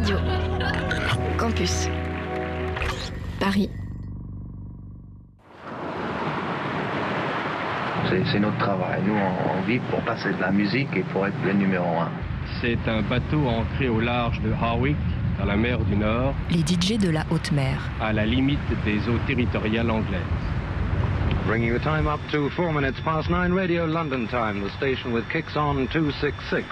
Radio Campus Paris. C'est notre travail. Nous, on vit pour passer de la musique et pour être le numéro 1. C'est un bateau ancré au large de Harwich, dans la mer du Nord. Les DJ de la haute mer. À la limite des eaux territoriales anglaises. Bringing the time up to 4 minutes past 9 Radio London time, the station with kicks on 266.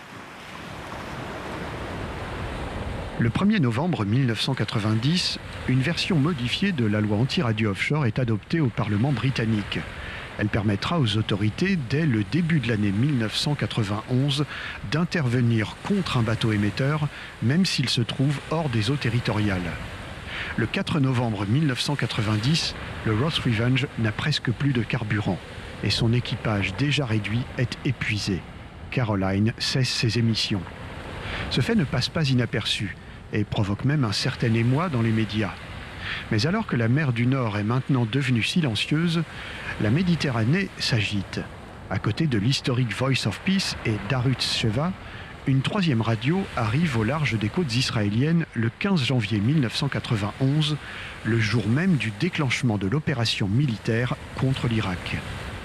Le 1er novembre 1990, une version modifiée de la loi anti-radio offshore est adoptée au Parlement britannique. Elle permettra aux autorités, dès le début de l'année 1991, d'intervenir contre un bateau émetteur, même s'il se trouve hors des eaux territoriales. Le 4 novembre 1990, le Ross Revenge n'a presque plus de carburant et son équipage déjà réduit est épuisé. Caroline cesse ses émissions. Ce fait ne passe pas inaperçu et provoque même un certain émoi dans les médias. Mais alors que la mer du Nord est maintenant devenue silencieuse, la Méditerranée s'agite. À côté de l'historique Voice of Peace et Darut Sheva, une troisième radio arrive au large des côtes israéliennes le 15 janvier 1991, le jour même du déclenchement de l'opération militaire contre l'Irak.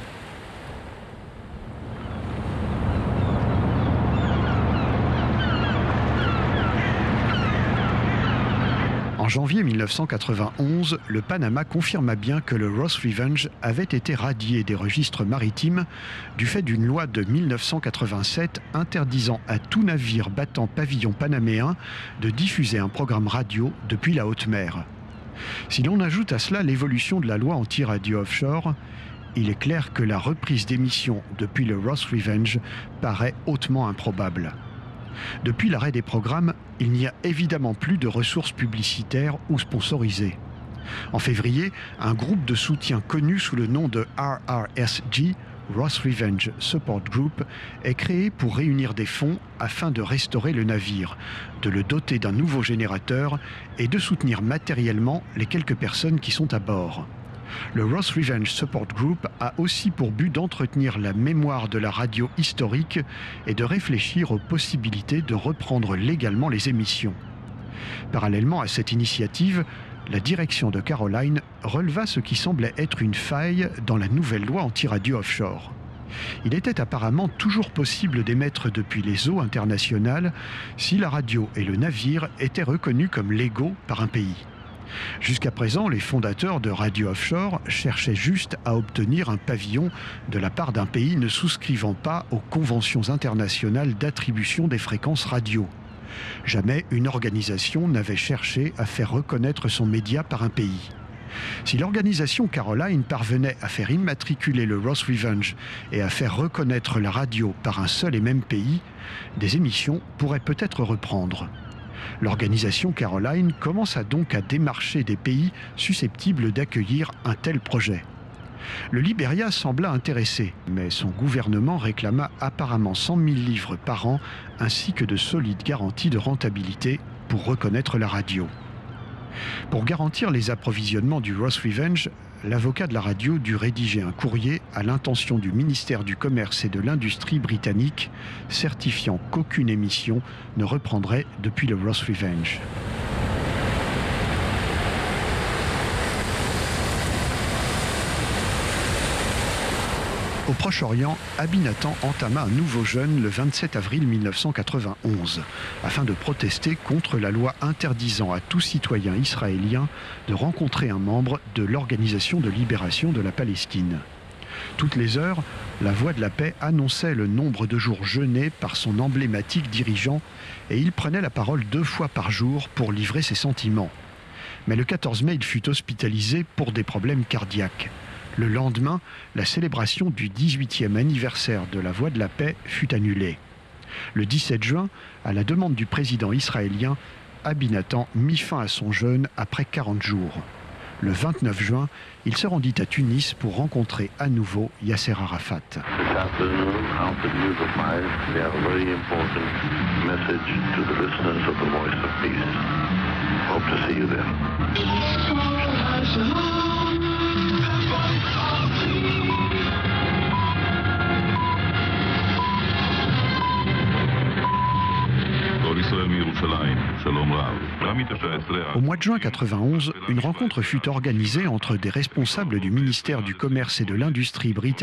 En janvier 1991, le Panama confirma bien que le Ross Revenge avait été radié des registres maritimes du fait d'une loi de 1987 interdisant à tout navire battant pavillon panaméen de diffuser un programme radio depuis la haute mer. Si l'on ajoute à cela l'évolution de la loi anti-radio offshore, il est clair que la reprise d'émissions depuis le Ross Revenge paraît hautement improbable. Depuis l'arrêt des programmes, il n'y a évidemment plus de ressources publicitaires ou sponsorisées. En février, un groupe de soutien connu sous le nom de RRSG, Ross Revenge Support Group, est créé pour réunir des fonds afin de restaurer le navire, de le doter d'un nouveau générateur et de soutenir matériellement les quelques personnes qui sont à bord. Le Ross Revenge Support Group a aussi pour but d'entretenir la mémoire de la radio historique et de réfléchir aux possibilités de reprendre légalement les émissions. Parallèlement à cette initiative, la direction de Caroline releva ce qui semblait être une faille dans la nouvelle loi anti-radio offshore. Il était apparemment toujours possible d'émettre depuis les eaux internationales si la radio et le navire étaient reconnus comme légaux par un pays. Jusqu'à présent, les fondateurs de Radio Offshore cherchaient juste à obtenir un pavillon de la part d'un pays ne souscrivant pas aux conventions internationales d'attribution des fréquences radio. Jamais une organisation n'avait cherché à faire reconnaître son média par un pays. Si l'organisation Caroline parvenait à faire immatriculer le Ross Revenge et à faire reconnaître la radio par un seul et même pays, des émissions pourraient peut-être reprendre. L'organisation Caroline commença donc à démarcher des pays susceptibles d'accueillir un tel projet. Le Libéria sembla intéressé, mais son gouvernement réclama apparemment 100 000 livres par an ainsi que de solides garanties de rentabilité pour reconnaître la radio. Pour garantir les approvisionnements du Ross Revenge, l'avocat de la radio dut rédiger un courrier à l'intention du ministère du Commerce et de l'Industrie britannique, certifiant qu'aucune émission ne reprendrait depuis le Ross Revenge. Au Proche-Orient, Abinathan entama un nouveau jeûne le 27 avril 1991, afin de protester contre la loi interdisant à tout citoyen israélien de rencontrer un membre de l'Organisation de libération de la Palestine. Toutes les heures, la Voix de la Paix annonçait le nombre de jours jeûnés par son emblématique dirigeant et il prenait la parole 2 fois par jour pour livrer ses sentiments. Mais le 14 mai, il fut hospitalisé pour des problèmes cardiaques. Le lendemain, la célébration du 18e anniversaire de la Voix de la Paix fut annulée. Le 17 juin, à la demande du président israélien, Abinathan mit fin à son jeûne après 40 jours. Le 29 juin, il se rendit à Tunis pour rencontrer à nouveau Yasser Arafat. Au mois de juin 1991, une rencontre fut organisée entre des responsables du ministère du Commerce et de l'Industrie britannique